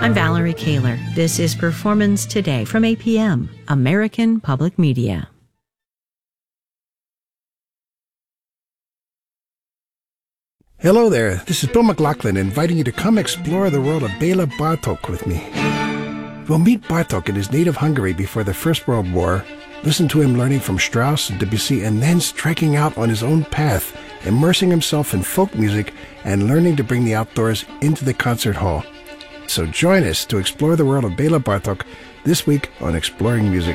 I'm Valerie Kaler. This is Performance Today from APM, American Public Media. Hello there, this is Bill McLaughlin inviting you to come explore the world of Bela Bartok with me. We'll meet Bartok in his native Hungary before the First World War, listen to him learning from Strauss and Debussy, and then striking out on his own path, immersing himself in folk music and learning to bring the outdoors into the concert hall. So join us to explore the world of Bela Bartok this week on Exploring Music.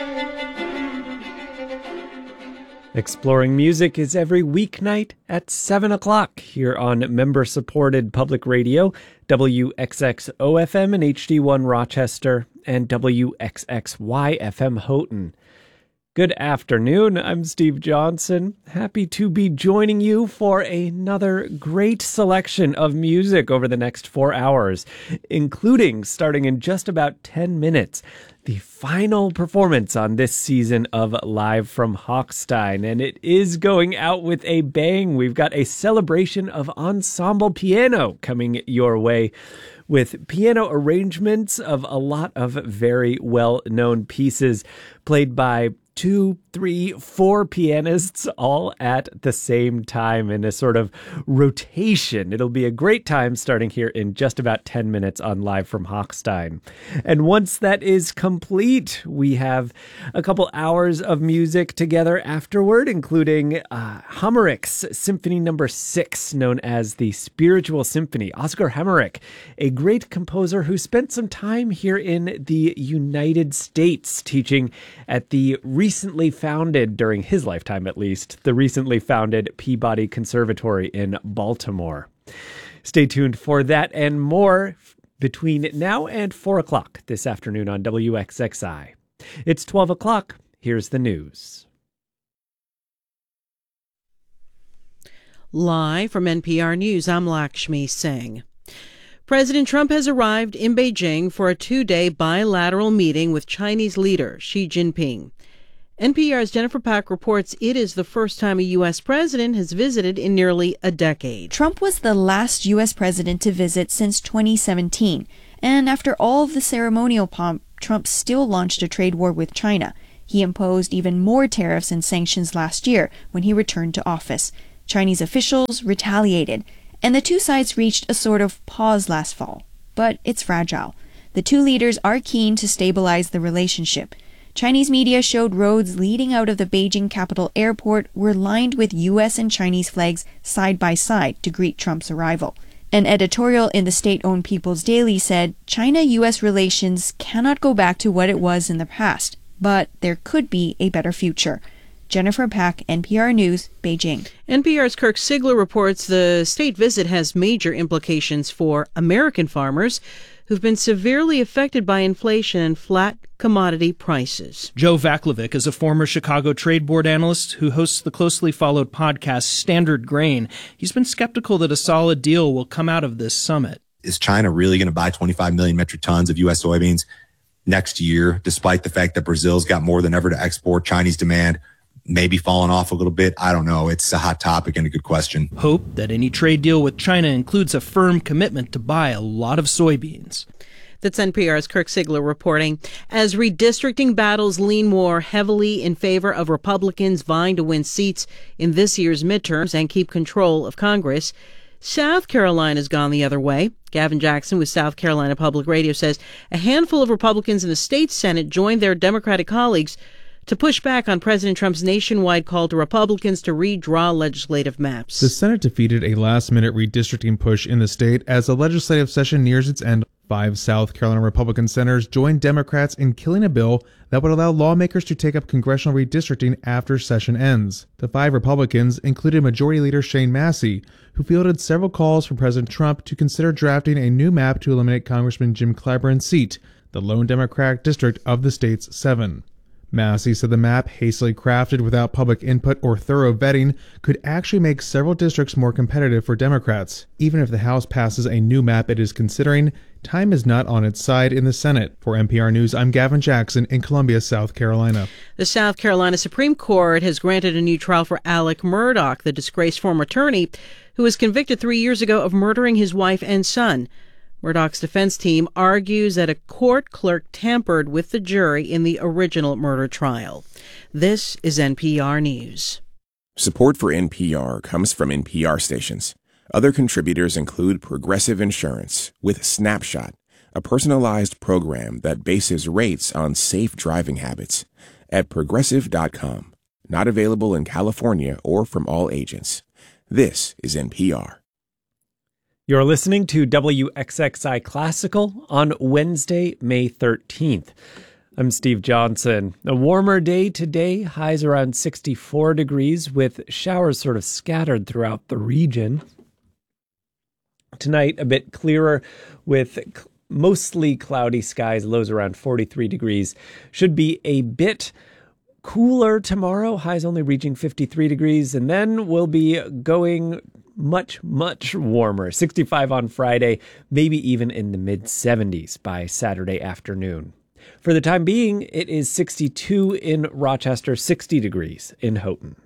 Exploring Music is every weeknight at 7 o'clock here on member-supported public radio, WXXO-FM and HD1 Rochester, and WXXY-FM Houghton. Good afternoon, I'm Steve Johnson. Happy to be joining you for another great selection of music over the next 4 hours, including, starting in just about 10 minutes, the final performance on this season of Live from Hochstein, and it is going out with a bang. We've got a celebration of ensemble piano coming your way, with piano arrangements of a lot of very well-known pieces played by 2, 3, 4 pianists all at the same time in a sort of rotation. It'll be a great time starting here in just about 10 minutes on Live from Hochstein. And once that is complete, we have a couple hours of music together afterward, including Hammerich's Symphony No. 6, known as the Spiritual Symphony. Oscar Hammerich, a great composer who spent some time here in the United States teaching at the recently founded, during his lifetime at least, the recently founded Peabody Conservatory in Baltimore. Stay tuned for that and more between now and 4 o'clock this afternoon on WXXI. It's 12 o'clock. Here's the news. Live from NPR News, I'm Lakshmi Singh. President Trump has arrived in Beijing for a 2-day bilateral meeting with Chinese leader Xi Jinping. NPR's Jennifer Pack reports it is the first time a U.S. president has visited in nearly a decade. Trump was the last U.S. president to visit since 2017. And after all of the ceremonial pomp, Trump still launched a trade war with China. He imposed even more tariffs and sanctions last year when he returned to office. Chinese officials retaliated, and the two sides reached a sort of pause last fall. But it's fragile. The two leaders are keen to stabilize the relationship. Chinese media showed roads leading out of the Beijing Capital Airport were lined with U.S. and Chinese flags side by side to greet Trump's arrival. An editorial in the state-owned People's Daily said China-U.S. relations cannot go back to what it was in the past, but there could be a better future. Jennifer Pack, NPR News, Beijing. NPR's Kirk Sigler reports the state visit has major implications for American farmers who've been severely affected by inflation and flat commodity prices. Joe Vaclavic is a former Chicago Trade Board analyst who hosts the closely followed podcast Standard Grain. He's been skeptical that a solid deal will come out of this summit. Is China really going to buy 25 million metric tons of U.S. soybeans next year, despite the fact that Brazil's got more than ever to export? Chinese demand maybe falling off a little bit. I don't know. It's a hot topic and a good question. Hope that any trade deal with China includes a firm commitment to buy a lot of soybeans. That's NPR's Kirk Sigler reporting. As redistricting battles lean more heavily in favor of Republicans vying to win seats in this year's midterms and keep control of Congress, South Carolina's gone the other way. Gavin Jackson with South Carolina Public Radio says a handful of Republicans in the state Senate joined their Democratic colleagues to push back on President Trump's nationwide call to Republicans to redraw legislative maps. The Senate defeated a last-minute redistricting push in the state as the legislative session nears its end. 5 South Carolina Republican senators joined Democrats in killing a bill that would allow lawmakers to take up congressional redistricting after session ends. The 5 Republicans included Majority Leader Shane Massey, who fielded several calls for President Trump to consider drafting a new map to eliminate Congressman Jim Clyburn's seat, the lone Democratic district of the state's 7. Massey said the map, hastily crafted without public input or thorough vetting, could actually make several districts more competitive for Democrats. Even if the House passes a new map it is considering, time is not on its side in the Senate. For NPR News, I'm Gavin Jackson in Columbia, South Carolina. The South Carolina Supreme Court has granted a new trial for Alec Murdaugh, the disgraced former attorney who was convicted 3 years ago of murdering his wife and son. Murdoch's defense team argues that a court clerk tampered with the jury in the original murder trial. This is NPR News. Support for NPR comes from NPR stations. Other contributors include Progressive Insurance with Snapshot, a personalized program that bases rates on safe driving habits, at Progressive.com. Not available in California or from all agents. This is NPR. You're listening to WXXI Classical on Wednesday, May 13th. I'm Steve Johnson. A warmer day today, highs around 64 degrees with showers sort of scattered throughout the region. Tonight, a bit clearer with mostly cloudy skies, lows around 43 degrees. Should be a bit cooler tomorrow, highs only reaching 53 degrees, and then we'll be going much, much warmer. 65 on Friday, maybe even in the mid-70s by Saturday afternoon. For the time being, it is 62 in Rochester, 60 degrees in Houghton.